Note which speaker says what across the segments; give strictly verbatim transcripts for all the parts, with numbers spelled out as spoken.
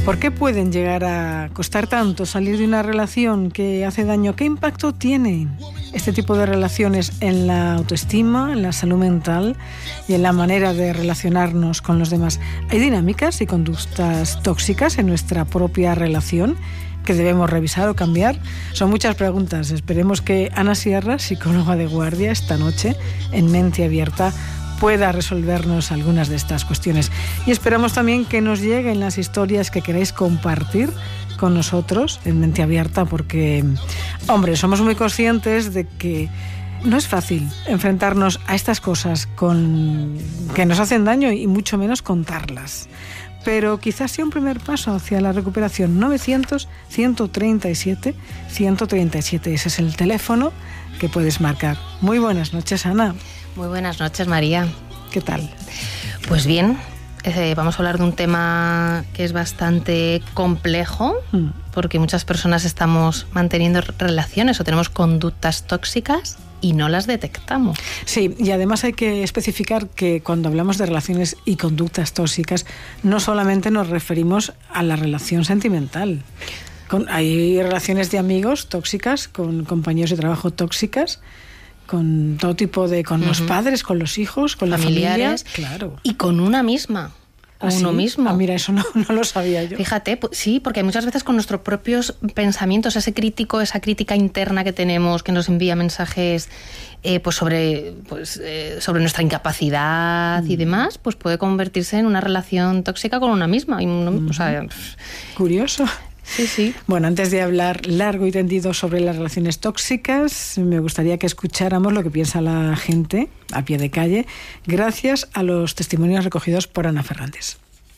Speaker 1: ¿Por qué pueden llegar a costar tanto salir de una relación que hace daño? ¿Qué impacto tiene este tipo de relaciones en la autoestima, en la salud mental y en la manera de relacionarnos con los demás? ¿Hay dinámicas y conductas tóxicas en nuestra propia relación que debemos revisar o cambiar? Son muchas preguntas. Esperemos que Ana Sierra, psicóloga de guardia, esta noche en Mente Abierta pueda resolvernos algunas de estas cuestiones. Y esperamos también que nos lleguen las historias que queráis compartir con nosotros en Mente Abierta, porque, hombre, somos muy conscientes de que no es fácil enfrentarnos a estas cosas con que nos hacen daño y mucho menos contarlas. Pero quizás sea un primer paso hacia la recuperación. Novecientos, ciento treinta y siete, ciento treinta y siete. Ese es el teléfono que puedes marcar. Muy buenas noches, Ana.
Speaker 2: Muy buenas noches, María.
Speaker 1: ¿Qué tal?
Speaker 2: Pues bien, eh, vamos a hablar de un tema que es bastante complejo, mm. porque muchas personas estamos manteniendo relaciones o tenemos conductas tóxicas y no las detectamos.
Speaker 1: Sí, y además hay que especificar que cuando hablamos de relaciones y conductas tóxicas, no solamente nos referimos a la relación sentimental. Con, hay relaciones de amigos tóxicas, con compañeros de trabajo tóxicas, con todo tipo de... con uh-huh. los padres, con los hijos, con
Speaker 2: familiares,
Speaker 1: la familia. Claro.
Speaker 2: Y con una misma.
Speaker 1: ¿Ah,
Speaker 2: uno
Speaker 1: sí?
Speaker 2: mismo.
Speaker 1: Ah, mira, eso no, no lo sabía yo.
Speaker 2: Fíjate, pues, sí, porque muchas veces con nuestros propios pensamientos, ese crítico, esa crítica interna que tenemos, que nos envía mensajes eh, pues sobre, pues, eh, sobre nuestra incapacidad mm. y demás, pues puede convertirse en una relación tóxica con una misma. Y uno, mm. o sea,
Speaker 1: curioso.
Speaker 2: Sí, sí.
Speaker 1: Bueno, antes de hablar largo y tendido sobre las relaciones tóxicas, me gustaría que escucháramos lo que piensa la gente a pie de calle, gracias a los testimonios recogidos por Ana Fernández.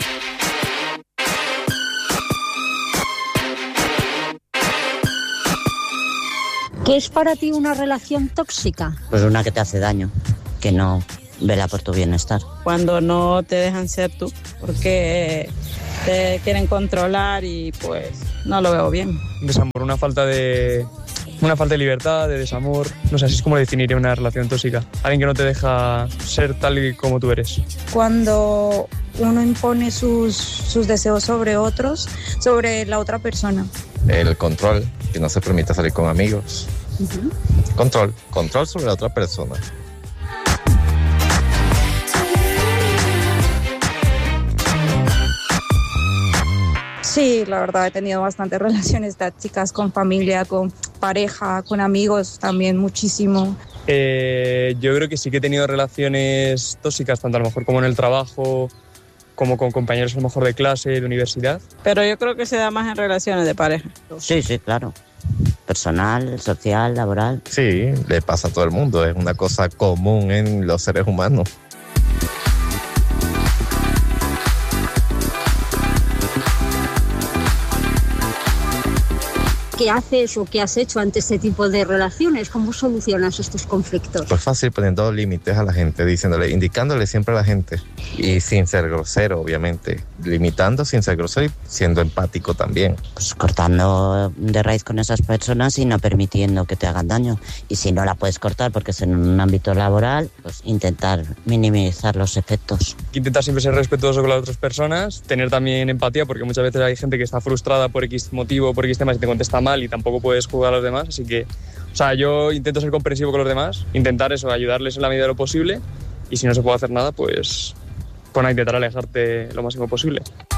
Speaker 3: ¿Qué es para ti una relación tóxica?
Speaker 4: Pues una que te hace daño, que no vela por tu bienestar.
Speaker 5: Cuando no te dejan ser tú, porque te quieren controlar y pues no lo veo bien.
Speaker 6: Desamor, una falta de una falta de libertad, de desamor, no sé, así es como definiría una relación tóxica. Alguien que no te deja ser tal y como tú eres.
Speaker 7: Cuando uno impone sus, sus deseos sobre otros, sobre la otra persona.
Speaker 8: El control, que no se permite salir con amigos. Uh-huh. Control, control sobre la otra persona.
Speaker 7: Sí, la verdad he tenido bastantes relaciones tóxicas con familia, con pareja, con amigos también muchísimo.
Speaker 6: Eh, yo creo que sí que he tenido relaciones tóxicas, tanto a lo mejor como en el trabajo, como con compañeros a lo mejor de clase, de universidad.
Speaker 5: Pero yo creo que se da más en relaciones de pareja.
Speaker 4: Sí, sí, claro. Personal, social, laboral.
Speaker 8: Sí, le pasa a todo el mundo, es una cosa común en los seres humanos.
Speaker 3: ¿Qué haces o qué has hecho ante este tipo de relaciones? ¿Cómo solucionas estos conflictos?
Speaker 8: Pues fácil, poniendo límites a la gente, diciéndole, indicándole siempre a la gente y sin ser grosero, obviamente, limitando sin ser grosero y siendo empático también.
Speaker 4: Pues cortando de raíz con esas personas y no permitiendo que te hagan daño. Y si no la puedes cortar porque es en un ámbito laboral, pues intentar minimizar los efectos.
Speaker 6: Intentar siempre ser respetuoso con las otras personas, tener también empatía, porque muchas veces hay gente que está frustrada por X motivo, por X temas y te contesta mal y tampoco puedes juzgar a los demás, así que, o sea, yo intento ser comprensivo con los demás, intentar eso, ayudarles en la medida de lo posible, y si no se puede hacer nada, pues, pues a intentar alejarte lo máximo posible.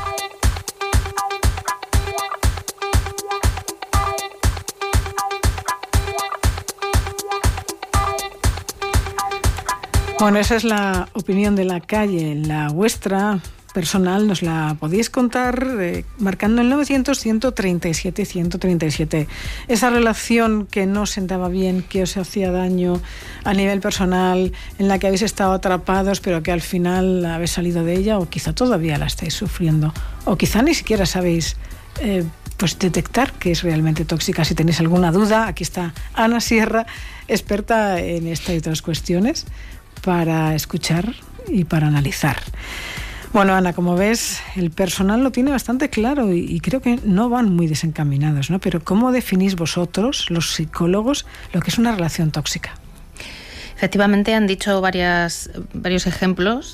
Speaker 1: Bueno, esa es la opinión de la calle, la vuestra personal nos la podéis contar eh, marcando el novecientos, ciento treinta y siete, ciento treinta y siete. Esa relación que no sentaba bien, que os hacía daño a nivel personal, en la que habéis estado atrapados, pero que al final habéis salido de ella, o quizá todavía la estáis sufriendo, o quizá ni siquiera sabéis eh, pues detectar que es realmente tóxica. Si tenéis alguna duda, aquí está Ana Sierra, experta en esta y otras cuestiones, para escuchar y para analizar. Bueno, Ana, como ves, el personal lo tiene bastante claro y, y creo que no van muy desencaminados, ¿no? Pero ¿cómo definís vosotros, los psicólogos, lo que es una relación tóxica?
Speaker 2: Efectivamente, han dicho varias, varios ejemplos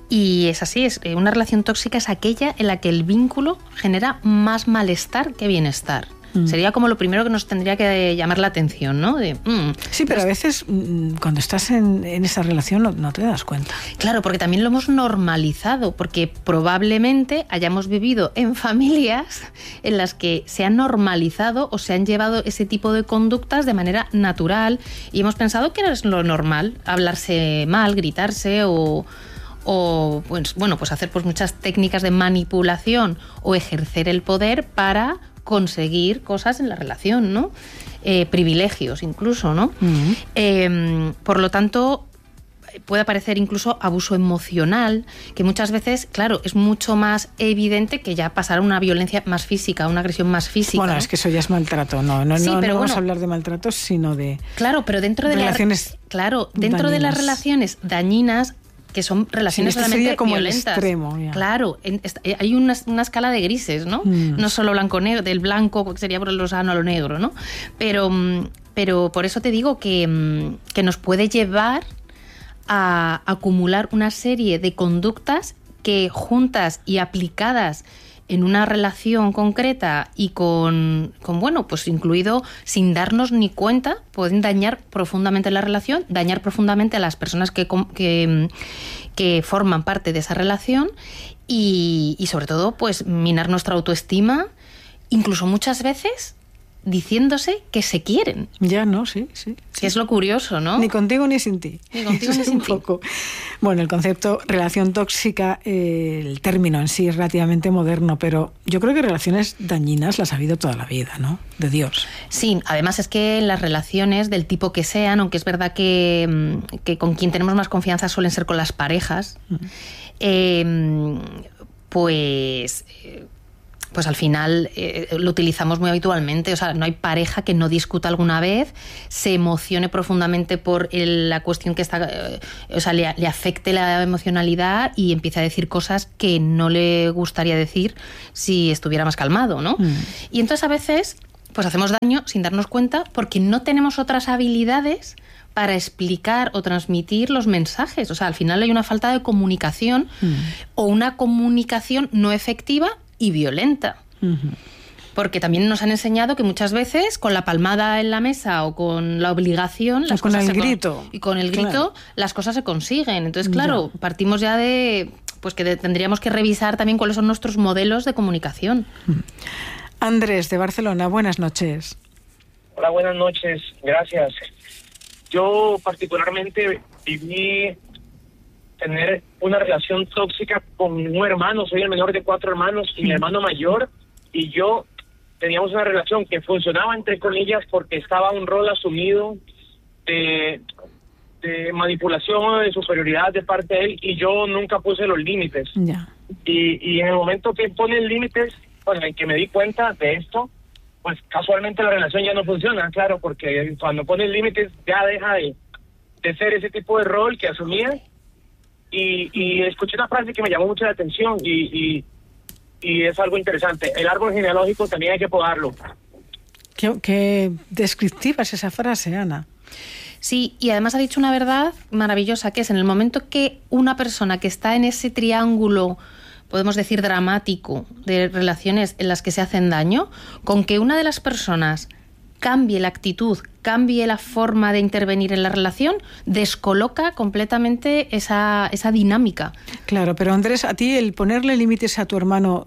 Speaker 2: Y es así, es, una relación tóxica es aquella en la que el vínculo genera más malestar que bienestar. Mm. Sería como lo primero que nos tendría que llamar la atención, ¿no? De, mm,
Speaker 1: sí, pero a veces mm, cuando estás en, en esa relación no, no te das cuenta.
Speaker 2: Claro, porque también lo hemos normalizado, porque probablemente hayamos vivido en familias en las que se ha normalizado o se han llevado ese tipo de conductas de manera natural y hemos pensado que es lo normal, hablarse mal, gritarse o... o pues, bueno, pues hacer pues muchas técnicas de manipulación o ejercer el poder para conseguir cosas en la relación, ¿no? Eh, privilegios incluso, ¿no? Uh-huh. Eh, por lo tanto, puede aparecer incluso abuso emocional, que muchas veces, claro, es mucho más evidente que ya pasar a una violencia más física, una agresión más física.
Speaker 1: Bueno,
Speaker 2: ¿no?
Speaker 1: es que eso ya es maltrato, no, no,
Speaker 2: sí,
Speaker 1: no,
Speaker 2: pero
Speaker 1: no vamos
Speaker 2: bueno,
Speaker 1: a hablar de maltratos, sino de
Speaker 2: claro, pero dentro de
Speaker 1: relaciones
Speaker 2: la, claro, dentro
Speaker 1: dañinas.
Speaker 2: de las relaciones dañinas, que son relaciones
Speaker 1: sí, este
Speaker 2: solamente
Speaker 1: sería como
Speaker 2: violentas.
Speaker 1: El extremo, ya.
Speaker 2: Claro, en, esta, hay una, una escala de grises, ¿no? Mm. No solo blanco-negro, del blanco que sería por el rosano a lo negro, ¿no? Pero, pero por eso te digo que, que nos puede llevar a acumular una serie de conductas que juntas y aplicadas en una relación concreta y con, con, bueno, pues incluido sin darnos ni cuenta, pueden dañar profundamente la relación, dañar profundamente a las personas que, que, que forman parte de esa relación y, y sobre todo, pues minar nuestra autoestima, incluso muchas veces diciéndose que se quieren.
Speaker 1: Ya, no, sí, sí.
Speaker 2: Que sí. Es lo curioso, ¿no?
Speaker 1: Ni contigo ni sin ti.
Speaker 2: Ni contigo ni sin
Speaker 1: un
Speaker 2: ti.
Speaker 1: Poco. Bueno, el concepto relación tóxica, eh, el término en sí es relativamente moderno, pero yo creo que relaciones dañinas las ha habido toda la vida, ¿no? De Dios.
Speaker 2: Sí, además es que las relaciones del tipo que sean, aunque es verdad que, que con quien tenemos más confianza suelen ser con las parejas, mm. eh, pues... Eh, pues al final eh, lo utilizamos muy habitualmente. O sea, no hay pareja que no discuta alguna vez, se emocione profundamente por el, la cuestión que está, eh, o sea, le, le afecte la emocionalidad y empiece a decir cosas que no le gustaría decir si estuviera más calmado, ¿no? Mm. Y entonces a veces pues hacemos daño sin darnos cuenta porque no tenemos otras habilidades para explicar o transmitir los mensajes. O sea, al final hay una falta de comunicación mm. o una comunicación no efectiva y violenta. Uh-huh. Porque también nos han enseñado que muchas veces con la palmada en la mesa o con la obligación las
Speaker 1: o con
Speaker 2: cosas
Speaker 1: el
Speaker 2: se
Speaker 1: grito
Speaker 2: con, y con el grito claro. Las cosas se consiguen. Entonces, claro,
Speaker 1: ya.
Speaker 2: partimos ya de pues que de, tendríamos que revisar también cuáles son nuestros modelos de comunicación.
Speaker 1: Uh-huh. Andrés de Barcelona, buenas noches.
Speaker 9: Hola, buenas noches, gracias. Yo particularmente viví tener una relación tóxica con un hermano, soy el menor de cuatro hermanos y mi hermano mayor y yo teníamos una relación que funcionaba entre comillas porque estaba un rol asumido de, de manipulación o de superioridad de parte de él y yo nunca puse los límites.
Speaker 1: Yeah.
Speaker 9: Y, y en el momento que pone límites, bueno, en que me di cuenta de esto, pues casualmente la relación ya no funciona, claro, porque cuando pone límites ya deja de, de ser ese tipo de rol que asumía. Y, y escuché una frase que me llamó mucho la atención y, y, y es algo interesante. El árbol genealógico también hay que podarlo.
Speaker 1: Qué, qué descriptiva es esa frase, Ana.
Speaker 2: Sí, y además ha dicho una verdad maravillosa, que es en el momento que una persona que está en ese triángulo, podemos decir dramático, de relaciones en las que se hacen daño, con que una de las personas cambie la actitud, cambie la forma de intervenir en la relación, descoloca completamente esa, esa dinámica.
Speaker 1: Claro, pero Andrés, a ti el ponerle límites a tu hermano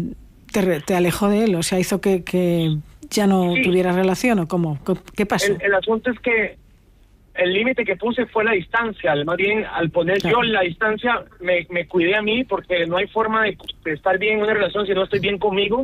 Speaker 1: te, te alejó de él, o sea, hizo que, que ya no sí. tuviera relación, ¿o cómo? ¿Qué pasó?
Speaker 9: El, el asunto es que el límite que puse fue la distancia, más bien al poner claro. yo la distancia me, me cuidé a mí porque no hay forma de, de estar bien en una relación si no estoy bien conmigo.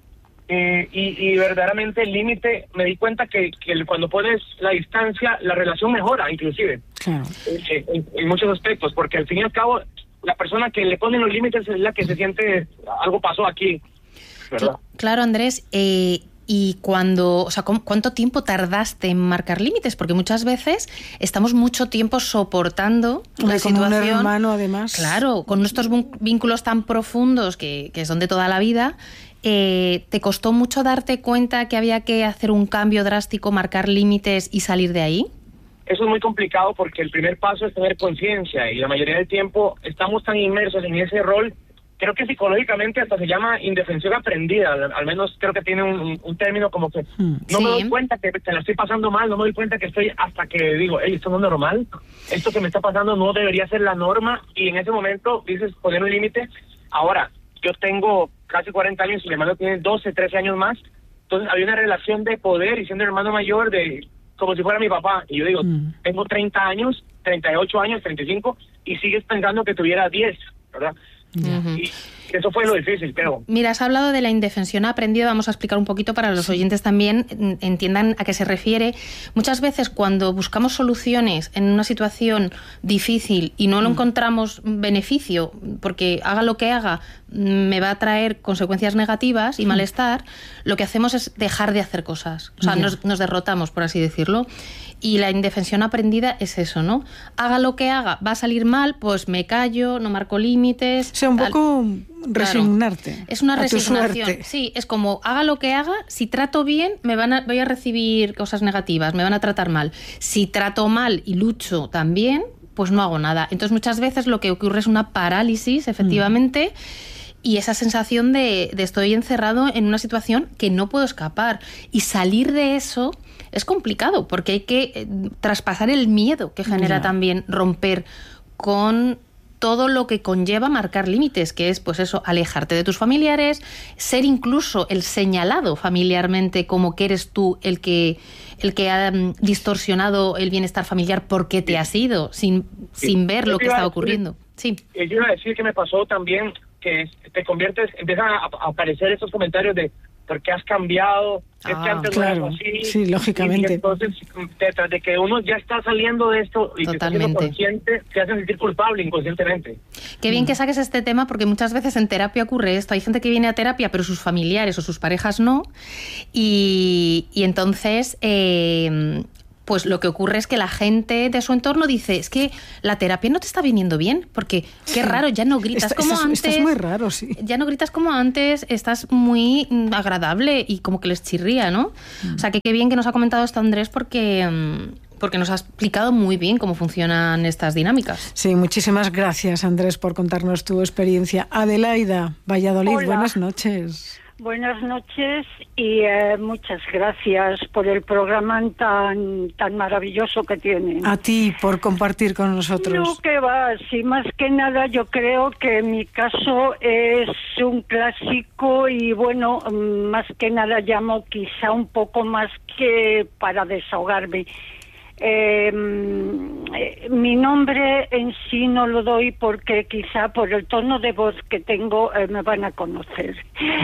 Speaker 9: Eh, y, y verdaderamente el límite, me di cuenta que, que cuando pones la distancia, la relación mejora, inclusive,
Speaker 1: claro.
Speaker 9: eh, en, en muchos aspectos, porque al fin y al cabo, la persona que le pone los límites es la que se siente, algo pasó aquí, ¿verdad?
Speaker 2: Claro, Andrés, eh, y cuando, o sea, ¿cuánto tiempo tardaste en marcar límites? Porque muchas veces estamos mucho tiempo soportando la
Speaker 1: con
Speaker 2: situación.
Speaker 1: Un hermano, además.
Speaker 2: Claro, con nuestros vínculos tan profundos que, que son de toda la vida. Eh, ¿Te costó mucho darte cuenta que había que hacer un cambio drástico, marcar límites y salir de ahí?
Speaker 9: eso es muy complicado porque el primer paso es tener conciencia y la mayoría del tiempo estamos tan inmersos en ese rol. Creo que psicológicamente hasta se llama indefensión aprendida, al, al menos creo que tiene un, un término como que no sí. me doy cuenta que te la estoy pasando mal, no me doy cuenta que estoy hasta que digo, hey, esto no es normal, esto que me está pasando no debería ser la norma, y en ese momento dices poner un límite. Ahora, yo tengo casi cuarenta años y mi hermano tiene doce, trece años más, entonces había una relación de poder y siendo el hermano mayor de como si fuera mi papá, y yo digo, mm. tengo treinta años, treinta y ocho años, treinta y cinco, y sigues pensando que tuviera diez, ¿verdad? Uh-huh. Y eso fue lo difícil, pero...
Speaker 2: Mira, has hablado de la indefensión aprendida, vamos a explicar un poquito para los oyentes también entiendan a qué se refiere. Muchas veces cuando buscamos soluciones en una situación difícil y no lo uh-huh. encontramos beneficio, porque haga lo que haga, me va a traer consecuencias negativas y uh-huh. malestar, lo que hacemos es dejar de hacer cosas. O sea, uh-huh. nos, nos derrotamos, por así decirlo. Y la indefensión aprendida es eso, ¿no? Haga lo que haga, va a salir mal, pues me callo, no marco límites.
Speaker 1: O sea, un tal. poco resignarte.
Speaker 2: Claro. Es una resignación. Sí, es como haga lo que haga, si trato bien, me van a, voy a recibir cosas negativas, me van a tratar mal. Si trato mal y lucho también, pues no hago nada. Entonces muchas veces lo que ocurre es una parálisis, efectivamente, mm. y esa sensación de, de estoy encerrado en una situación que no puedo escapar. Y salir de eso es complicado, porque hay que eh, traspasar el miedo que genera yeah. también romper con todo lo que conlleva marcar límites, que es, pues eso, alejarte de tus familiares, ser incluso el señalado familiarmente como que eres tú el que el que ha um, distorsionado el bienestar familiar porque te has ido, sin, sí. sin ver lo que está ocurriendo. Sí.
Speaker 9: Yo iba a decir que me pasó también que te conviertes, empiezan a, a aparecer esos comentarios de ¿por qué has cambiado? Es
Speaker 1: ah,
Speaker 9: que antes
Speaker 1: claro,
Speaker 9: no eras así.
Speaker 1: Sí, lógicamente.
Speaker 9: Y entonces, detrás de que uno ya está saliendo de esto y
Speaker 2: Totalmente.
Speaker 9: te está siendo consciente, te hace sentir culpable inconscientemente.
Speaker 2: Qué bien mm. que saques este tema, porque muchas veces en terapia ocurre esto. Hay gente que viene a terapia, pero sus familiares o sus parejas no. Y, y entonces... Eh, pues lo que ocurre es que la gente de su entorno dice, es que la terapia no te está viniendo bien, porque qué sí. raro, ya no gritas
Speaker 1: Esta,
Speaker 2: como
Speaker 1: estás,
Speaker 2: antes.
Speaker 1: Estás muy raro, sí.
Speaker 2: Ya no gritas como antes, estás muy agradable y como que les chirría, ¿no? Mm. O sea, que qué bien que nos ha comentado esto Andrés, porque... porque nos ha explicado muy bien cómo funcionan estas dinámicas.
Speaker 1: Sí, muchísimas gracias, Andrés, por contarnos tu experiencia. Adelaida, Valladolid,
Speaker 10: Hola.
Speaker 1: Buenas noches.
Speaker 10: Buenas noches y eh, muchas gracias por el programa tan tan maravilloso que tienen.
Speaker 1: A ti por compartir con nosotros.
Speaker 10: No, que va, sí, más que nada yo creo que mi caso es un clásico y bueno, más que nada llamo quizá un poco más que para desahogarme. Eh, mi nombre en sí no lo doy porque quizá por el tono de voz que tengo eh, me van a conocer.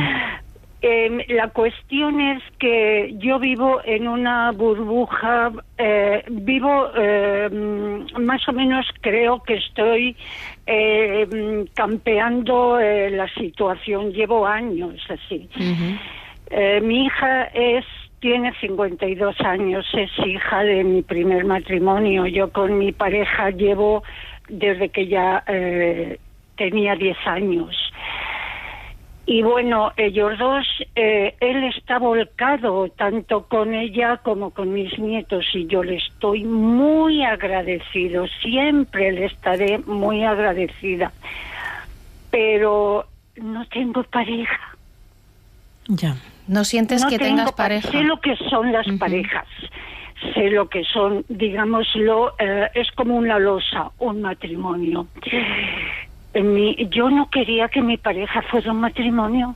Speaker 10: Eh, la cuestión es que yo vivo en una burbuja, eh, vivo eh, más o menos creo que estoy eh, campeando eh, la situación, llevo años así. Uh-huh. Eh, mi hija es Tiene cincuenta y dos años, es hija de mi primer matrimonio. Yo con mi pareja llevo desde que ya eh, tenía diez años. Y bueno, ellos dos, eh, él está volcado tanto con ella como con mis nietos y yo le estoy muy agradecido, siempre le estaré muy agradecida. Pero no tengo pareja.
Speaker 2: Ya. ¿No sientes
Speaker 10: no
Speaker 2: que tengas pareja?
Speaker 10: Sé lo que son las uh-huh. parejas, sé lo que son, digámoslo, eh, es como una losa, un matrimonio. En mi, yo no quería que mi pareja fuera un matrimonio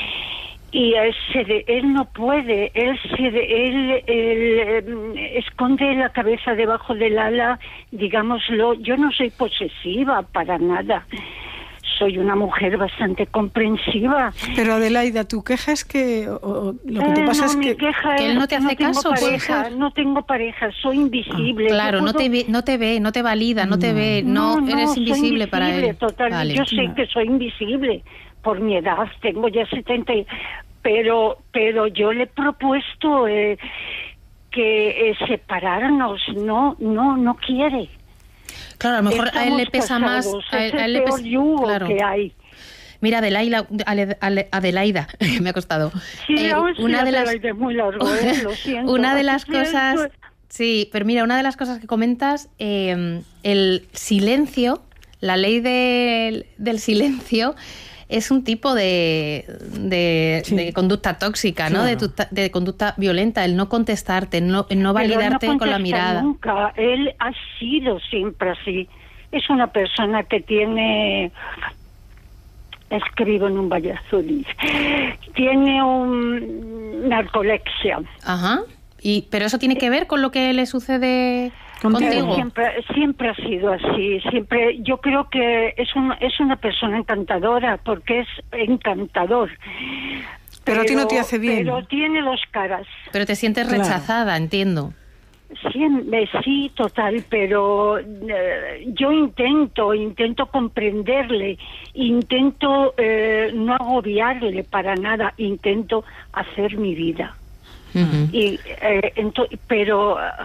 Speaker 10: y él, se de, él no puede, él, se de, él, él eh, esconde la cabeza debajo del ala, digámoslo. Yo no soy posesiva para nada. Soy una mujer bastante comprensiva.
Speaker 1: Pero Adelaida, tu queja es que... O, o, lo que te pasa
Speaker 10: eh, no,
Speaker 1: es
Speaker 10: mi
Speaker 1: que...
Speaker 10: queja
Speaker 2: que él no te hace
Speaker 10: no tengo
Speaker 2: caso.
Speaker 10: Pareja, no tengo pareja, soy invisible.
Speaker 2: Ah, claro,
Speaker 10: puedo...
Speaker 2: no te ve, no te ve, no te valida, no te ve, no,
Speaker 10: no
Speaker 2: eres
Speaker 10: no,
Speaker 2: invisible,
Speaker 10: invisible
Speaker 2: para él.
Speaker 10: Total,
Speaker 2: vale.
Speaker 10: Yo sé que soy invisible por mi edad, tengo ya setenta, pero, pero yo le he propuesto eh, que eh, separarnos, no, no, no quiere.
Speaker 2: Claro, a lo mejor
Speaker 10: Estamos
Speaker 2: a él le pesa
Speaker 10: casados,
Speaker 2: más... A él,
Speaker 10: es el
Speaker 2: a él le
Speaker 10: peor
Speaker 2: pesa,
Speaker 10: yugo
Speaker 2: claro.
Speaker 10: que hay.
Speaker 2: Mira, Adelaida, Adelaida, me ha costado.
Speaker 10: Sí,
Speaker 2: eh,
Speaker 10: una
Speaker 2: sí,
Speaker 10: de las, muy largo, ¿eh? Lo siento.
Speaker 2: Una de las cosas... Sí, pero mira, una de las cosas que comentas, eh, el silencio, la ley de, del silencio, es un tipo de, de, sí. de conducta tóxica, ¿no? Claro. De, de conducta violenta, el no contestarte, el no, el no validarte no con la mirada.
Speaker 10: Nunca, él ha sido siempre así. Es una persona que tiene... Escribo en un Valladolid. Tiene un narcolepsia.
Speaker 2: Ajá. Y, pero eso tiene que ver con lo que le sucede contigo.
Speaker 10: Siempre, siempre ha sido así. Siempre. Yo creo que es un, es una persona encantadora porque es encantador.
Speaker 1: Pero, pero a ti no te hace bien.
Speaker 10: Pero tiene dos caras.
Speaker 2: Pero te sientes claro. rechazada, entiendo.
Speaker 10: Sí, sí, total, pero eh, yo intento, intento comprenderle, intento eh, no agobiarle para nada, intento hacer mi vida. Uh-huh. y eh, ento- Pero eh,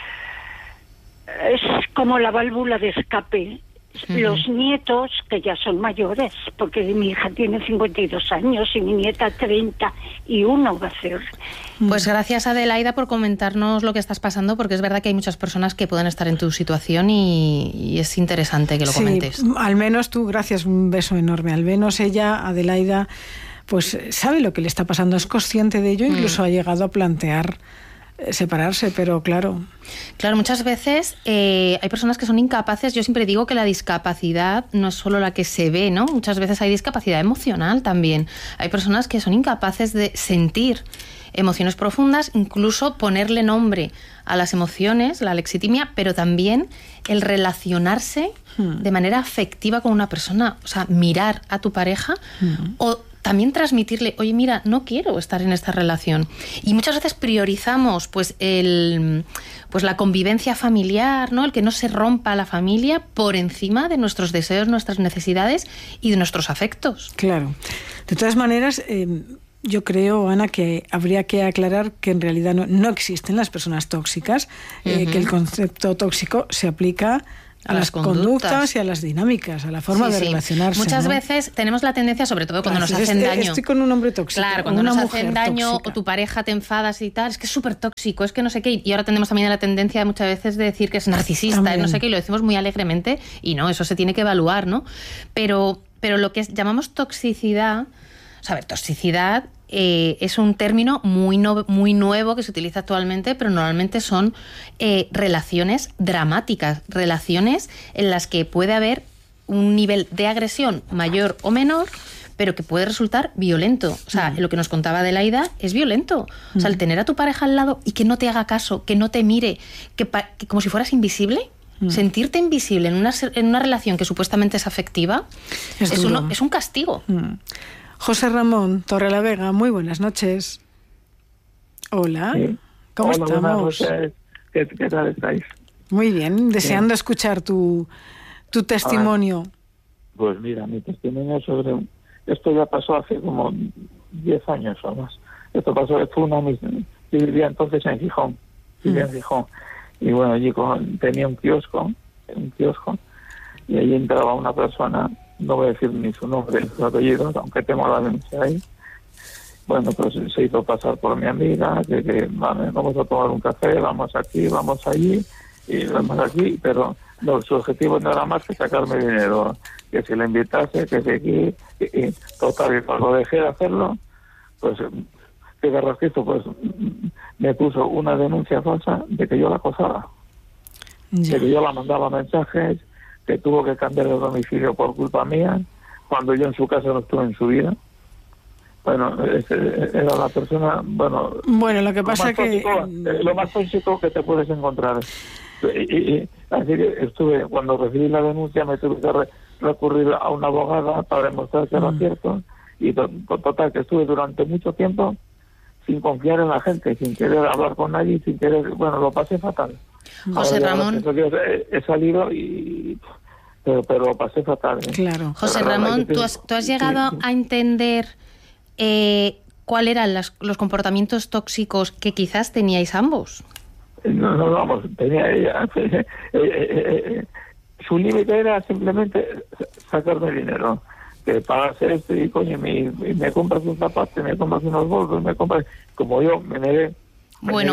Speaker 10: es como la válvula de escape. Uh-huh. Los nietos, que ya son mayores, porque mi hija tiene cincuenta y dos años y mi nieta treinta y uno va a ser.
Speaker 2: Pues gracias, Adelaida, por comentarnos lo que estás pasando, porque es verdad que hay muchas personas que pueden estar en tu situación y, y es interesante que lo
Speaker 1: sí,
Speaker 2: comentes.
Speaker 1: Al menos tú, gracias, un beso enorme. Al menos ella, Adelaida, pues sabe lo que le está pasando, es consciente de ello, incluso mm. ha llegado a plantear separarse, pero claro.
Speaker 2: Claro, muchas veces eh, hay personas que son incapaces. Yo siempre digo que la discapacidad no es solo la que se ve, ¿no? Muchas veces hay discapacidad emocional también. Hay personas que son incapaces de sentir emociones profundas, incluso ponerle nombre a las emociones, la lexitimia, pero también el relacionarse hmm. de manera afectiva con una persona, o sea, mirar a tu pareja hmm. o también transmitirle, oye, mira, no quiero estar en esta relación. Y muchas veces priorizamos pues el pues la convivencia familiar, ¿no? El que no se rompa la familia por encima de nuestros deseos, nuestras necesidades y de nuestros afectos.
Speaker 1: Claro. De todas maneras, eh, yo creo, Ana, que habría que aclarar que en realidad no, no existen las personas tóxicas, eh, uh-huh. que el concepto tóxico se aplica a, a las, las conductas. conductas y a las dinámicas, a la forma sí, de sí. relacionarse.
Speaker 2: Muchas
Speaker 1: ¿no?
Speaker 2: veces tenemos la tendencia, sobre todo cuando claro, nos hacen
Speaker 1: es,
Speaker 2: daño.
Speaker 1: Estoy con un hombre tóxico.
Speaker 2: Claro, cuando nos hacen daño tóxica. O tu pareja te enfadas y tal, es que es súper tóxico, es que no sé qué. Y ahora tenemos también la tendencia de muchas veces de decir que es narcisista, no sé qué, y lo decimos muy alegremente, y no, eso se tiene que evaluar, ¿no? Pero, pero lo que es, llamamos toxicidad, o sea, a ver, toxicidad Eh, es un término muy, no, muy nuevo que se utiliza actualmente, pero normalmente son eh, relaciones dramáticas, relaciones en las que puede haber un nivel de agresión mayor o menor, pero que puede resultar violento. O sea, mm. lo que nos contaba Adelaida es violento. O sea, el tener a tu pareja al lado y que no te haga caso, que no te mire, que, pa- que como si fueras invisible, mm. sentirte invisible en una, en una relación que supuestamente es afectiva, es, es, uno, es un castigo.
Speaker 1: Mm. José Ramón Torrelavega, muy buenas noches. Hola,
Speaker 11: sí.
Speaker 1: ¿cómo
Speaker 11: Hola,
Speaker 1: estamos?
Speaker 11: ¿Qué, ¿Qué tal estáis?
Speaker 1: Muy bien, deseando sí. escuchar tu, tu testimonio.
Speaker 11: Pues mira, mi testimonio sobre... Esto ya pasó hace como diez años o más. Esto pasó, fue una... Yo vivía entonces en Gijón, vivía mm. en Gijón. Y bueno, allí con, tenía un kiosco, un kiosco, y allí entraba una persona... No voy a decir ni su nombre ni sus apellidos, aunque tengo la denuncia ahí. Bueno, pues se hizo pasar por mi amiga, que, que vale, vamos a tomar un café, vamos aquí, vamos allí, y vamos aquí, pero no, su objetivo no era más que sacarme dinero, que si le invitase, que si aquí, y, y total, y cuando dejé de hacerlo, pues, que Carrasquito, pues, me puso una denuncia falsa de que yo la acosaba, ya. de que yo la mandaba mensajes, que tuvo que cambiar de domicilio por culpa mía, cuando yo en su casa no estuve en su vida. Bueno, era la persona, bueno...
Speaker 1: Bueno, lo que lo pasa que...
Speaker 11: Tóxico, lo más tóxico que te puedes encontrar. Y, y, así que estuve, cuando recibí la denuncia, me tuve que re, recurrir a una abogada para demostrar que era mm. cierto, y to, total, que estuve durante mucho tiempo sin confiar en la gente, sin querer hablar con nadie, sin querer... Bueno, lo pasé fatal.
Speaker 2: José
Speaker 11: Ahora,
Speaker 2: Ramón.
Speaker 11: He, he salido y... Pero, pero lo pasé fatal. ¿eh?
Speaker 1: Claro.
Speaker 2: José Ramón, ¿tú has, tú has llegado sí, sí. a entender eh, cuáles eran las, los comportamientos tóxicos que quizás teníais ambos?
Speaker 11: No, no, vamos, tenía ella. Eh, eh, eh, su límite era simplemente sacarme dinero. Que pagase esto y coño, me, me compras un zapato, me compras unos bolsos, me compras... Como yo me negué. Me
Speaker 2: bueno,
Speaker 11: negué.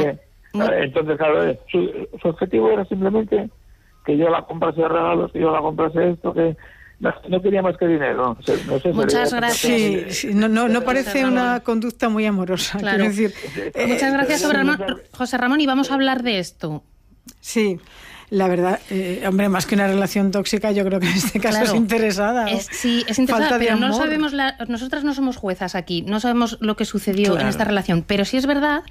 Speaker 11: Entonces, claro, su, su objetivo era simplemente que yo la comprase regalos, que yo la comprase esto, que no, no quería más que dinero. No sé, no sé,
Speaker 2: Muchas gracias.
Speaker 1: Sí, sí, no, no, no parece una conducta muy amorosa.
Speaker 2: Claro.
Speaker 1: Decir,
Speaker 2: eh, Muchas gracias, José Ramón, José Ramón, y vamos a hablar de esto.
Speaker 1: Sí. La verdad, eh, hombre, más que una relación tóxica, yo creo que en este caso
Speaker 2: claro,
Speaker 1: es interesada.
Speaker 2: Es, sí, es interesada,
Speaker 1: falta
Speaker 2: pero
Speaker 1: de
Speaker 2: no
Speaker 1: amor.
Speaker 2: sabemos, la, nosotras no somos juezas aquí, no sabemos lo que sucedió
Speaker 1: claro.
Speaker 2: en esta relación, pero sí es verdad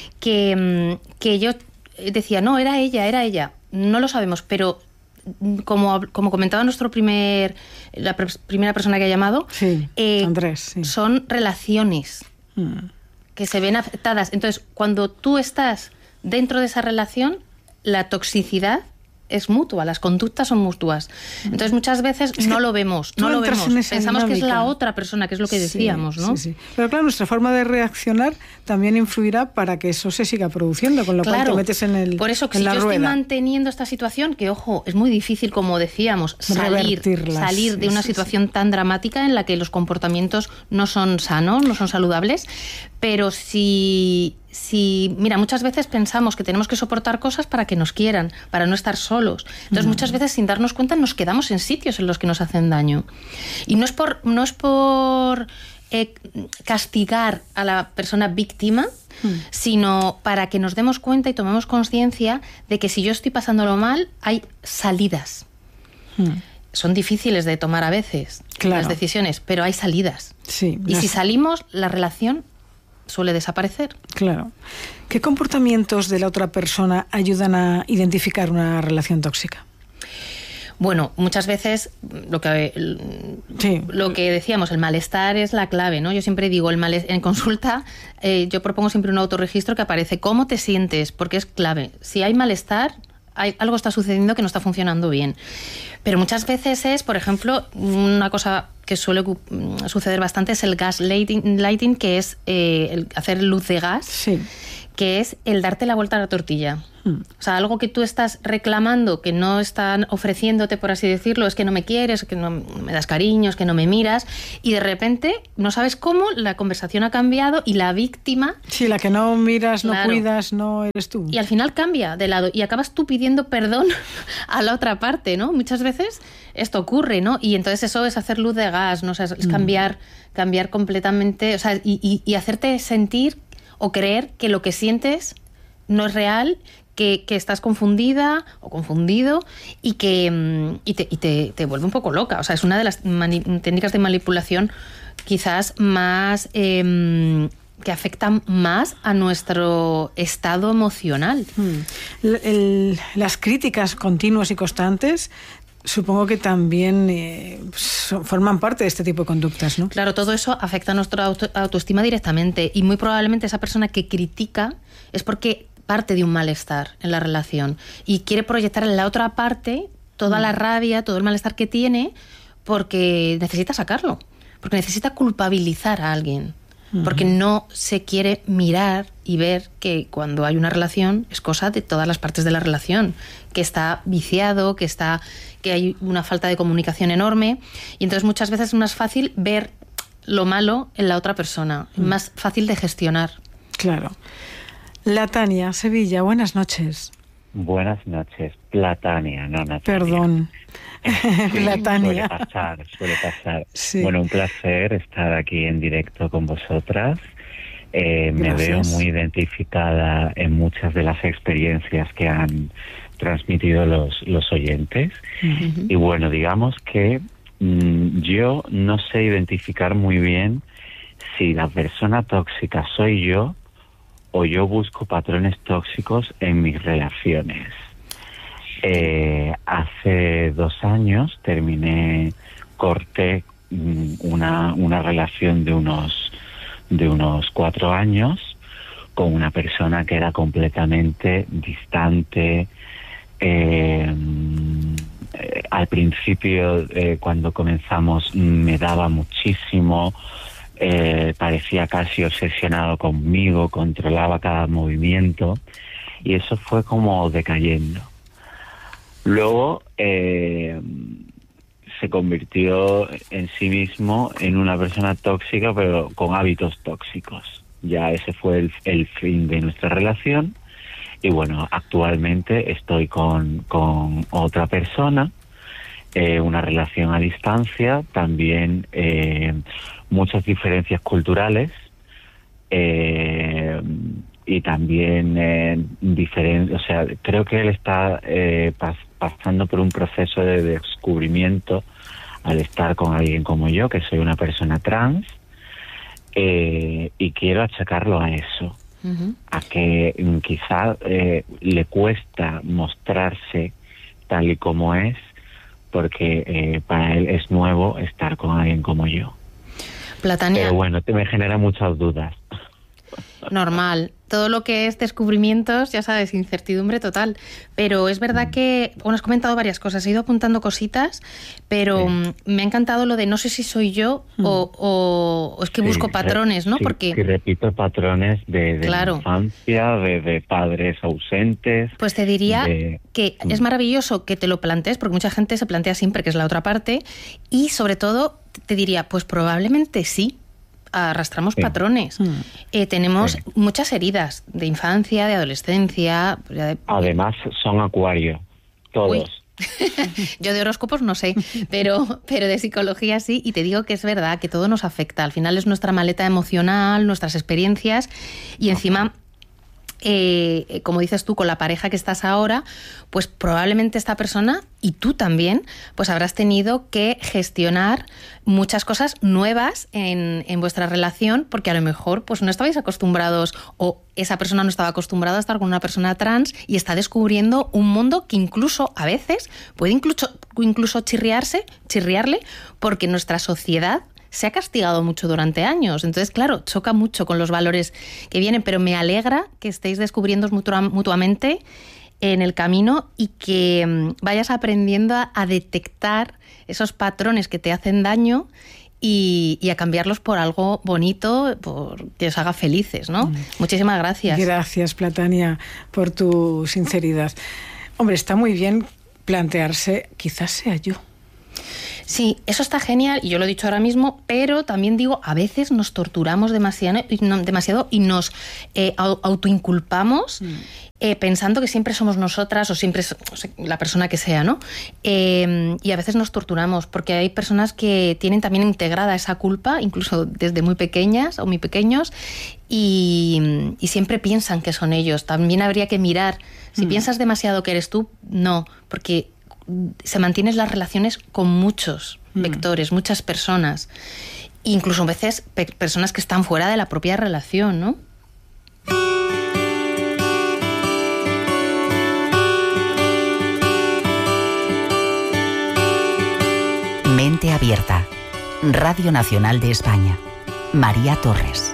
Speaker 2: que, que yo decía, no, era ella, era ella, no lo sabemos, pero como, como comentaba nuestro primer, la pr primera persona que ha llamado,
Speaker 1: sí,
Speaker 2: eh,
Speaker 1: Andrés, sí.
Speaker 2: son relaciones hmm. que se ven afectadas. Entonces, cuando tú estás dentro de esa relación, la toxicidad es mutua, las conductas son mutuas. Entonces muchas veces es no lo vemos, no lo vemos. Pensamos dinámica. Que es la otra persona, que es lo que decíamos,
Speaker 1: sí,
Speaker 2: ¿no?
Speaker 1: Sí, sí. Pero claro, nuestra forma de reaccionar también influirá para que eso se siga produciendo, con lo
Speaker 2: claro,
Speaker 1: cual te metes en el
Speaker 2: por eso que
Speaker 1: en
Speaker 2: si
Speaker 1: la
Speaker 2: yo
Speaker 1: rueda.
Speaker 2: estoy manteniendo esta situación, que ojo, es muy difícil, como decíamos, salir, salir de una sí, situación sí. tan dramática en la que los comportamientos no son sanos, no son saludables, pero si... Si, mira, muchas veces pensamos que tenemos que soportar cosas para que nos quieran, para no estar solos. Entonces, mm. muchas veces, sin darnos cuenta, nos quedamos en sitios en los que nos hacen daño. Y no es por, no es por eh, castigar a la persona víctima, mm. sino para que nos demos cuenta y tomemos conciencia de que si yo estoy pasándolo mal, hay salidas. Mm. Son difíciles de tomar a veces, claro. las decisiones, pero hay salidas.
Speaker 1: Sí,
Speaker 2: y las... si salimos, la relación suele desaparecer.
Speaker 1: Claro. ¿Qué comportamientos de la otra persona ayudan a identificar una relación tóxica?
Speaker 2: Bueno, muchas veces lo que sí. lo que decíamos, el malestar es la clave, ¿no? Yo siempre digo, el malestar, en consulta, eh, yo propongo siempre un autorregistro que aparece cómo te sientes, porque es clave. Si hay malestar, hay, algo está sucediendo que no está funcionando bien. Pero muchas veces es, por ejemplo, una cosa que suele suceder bastante es el gaslighting, lighting, que es eh, el hacer luz de gas,
Speaker 1: sí.
Speaker 2: que es el darte la vuelta a la tortilla. Hmm. O sea, algo que tú estás reclamando, que no están ofreciéndote, por así decirlo, es que no me quieres, que no me das cariño, es que no me miras, y de repente, no sabes cómo, la conversación ha cambiado y la víctima...
Speaker 1: Sí, la que no miras, no claro. cuidas, no eres tú.
Speaker 2: Y al final cambia de lado y acabas tú pidiendo perdón a la otra parte, ¿no? Muchas veces esto ocurre, ¿no? Y entonces eso es hacer luz de gas, ¿no? O sea, es cambiar, mm. cambiar completamente, o sea, y, y, y hacerte sentir o creer que lo que sientes no es real, que, que estás confundida o confundido y que y te, y te, te vuelve un poco loca. O sea, es una de las técnicas de manipulación quizás más... Eh, que afectan más a nuestro estado emocional.
Speaker 1: Hmm. El, el, las críticas continuas y constantes supongo que también eh, son, forman parte de este tipo de conductas, ¿no?
Speaker 2: Claro, todo eso afecta a nuestra auto, autoestima directamente y muy probablemente esa persona que critica es porque parte de un malestar en la relación y quiere proyectar en la otra parte toda hmm. la rabia, todo el malestar que tiene porque necesita sacarlo, porque necesita culpabilizar a alguien. Porque no se quiere mirar y ver que cuando hay una relación es cosa de todas las partes de la relación, que está viciado, que está que hay una falta de comunicación enorme y entonces muchas veces es más fácil ver lo malo en la otra persona, mm. más fácil de gestionar.
Speaker 1: Claro. La Tania, Sevilla, buenas noches.
Speaker 12: Buenas noches, Platania, no Natalia.
Speaker 1: Perdón.
Speaker 12: Sí, suele pasar, suele pasar. Sí. Bueno, un placer estar aquí en directo con vosotras. Eh, me veo muy identificada en muchas de las experiencias que han transmitido los, los oyentes. Uh-huh. Y bueno, digamos que mmm, yo no sé identificar muy bien si la persona tóxica soy yo o yo busco patrones tóxicos en mis relaciones. Eh, hace dos años terminé, corté una, una relación de unos, de unos cuatro años con una persona que era completamente distante. Eh, eh, al principio, eh, cuando comenzamos, me daba muchísimo, eh, parecía casi obsesionado conmigo, controlaba cada movimiento y eso fue como decayendo. Luego eh, se convirtió en sí mismo en una persona tóxica, pero con hábitos tóxicos. Ya ese fue el, el fin de nuestra relación y bueno, actualmente estoy con, con otra persona, eh, una relación a distancia, también eh, muchas diferencias culturales, eh, y también eh, diferente, o sea, creo que él está eh, pas, pasando por un proceso de descubrimiento al estar con alguien como yo, que soy una persona trans, eh, y quiero achacarlo a eso, uh-huh. a que mm, quizá eh, le cuesta mostrarse tal y como es, porque eh, para él es nuevo estar con alguien como yo.
Speaker 2: Platania.
Speaker 12: Pero bueno, te me genera muchas dudas.
Speaker 2: Normal. Todo lo que es descubrimientos, ya sabes, incertidumbre total. Pero es verdad que, bueno, has comentado varias cosas, he ido apuntando cositas, pero sí. me ha encantado lo de no sé si soy yo mm. o, o, o es que sí, busco patrones, ¿no?
Speaker 12: Sí,
Speaker 2: porque
Speaker 12: sí, repito patrones de, de
Speaker 2: claro.
Speaker 12: la infancia, de, de padres ausentes.
Speaker 2: Pues te diría
Speaker 12: de...
Speaker 2: que es maravilloso que te lo plantees, porque mucha gente se plantea siempre que es la otra parte, y sobre todo te diría, pues probablemente sí. Arrastramos sí. patrones. Mm. Eh, tenemos sí. muchas heridas de infancia, de adolescencia. De...
Speaker 12: Además, son acuario, todos.
Speaker 2: Yo de horóscopos no sé, pero, pero de psicología sí, y te digo que es verdad que todo nos afecta. Al final es nuestra maleta emocional, nuestras experiencias, y encima... Eh, como dices tú, con la pareja que estás ahora, pues probablemente esta persona y tú también, pues habrás tenido que gestionar muchas cosas nuevas en, en vuestra relación, porque a lo mejor pues no estabais acostumbrados, o esa persona no estaba acostumbrada a estar con una persona trans y está descubriendo un mundo que incluso a veces puede incluso, incluso chirriarse, chirriarle, porque nuestra sociedad se ha castigado mucho durante años. Entonces, claro, choca mucho con los valores que vienen, pero me alegra que estéis descubriendo mutuamente en el camino y que vayas aprendiendo a, a detectar esos patrones que te hacen daño y, y a cambiarlos por algo bonito, por que os haga felices, ¿no? Mm. Muchísimas gracias.
Speaker 1: Gracias, Platania, por tu sinceridad. Hombre, está muy bien plantearse, quizás sea yo.
Speaker 2: Sí, eso está genial, y yo lo he dicho ahora mismo, pero también digo, a veces nos torturamos demasiado, demasiado y nos eh, autoinculpamos mm. eh, pensando que siempre somos nosotras o siempre es o sea, la persona que sea, ¿no? Eh, y a veces nos torturamos porque hay personas que tienen también integrada esa culpa, incluso desde muy pequeñas o muy pequeños, y, y siempre piensan que son ellos. También habría que mirar, si mm. piensas demasiado que eres tú, no, porque... se mantienen las relaciones con muchos mm. vectores, muchas personas, incluso a veces pe- personas que están fuera de la propia relación, ¿no?
Speaker 13: Mente Abierta, Radio Nacional de España. María Torres.